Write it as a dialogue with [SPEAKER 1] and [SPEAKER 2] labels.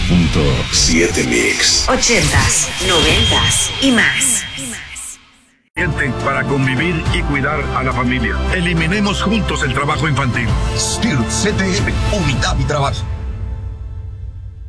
[SPEAKER 1] 100.7 Mix.
[SPEAKER 2] 80s, 90s y más.
[SPEAKER 3] Para convivir y cuidar a la familia. Eliminemos juntos el trabajo infantil.
[SPEAKER 4] STIR CTM, Unidad y Trabajo.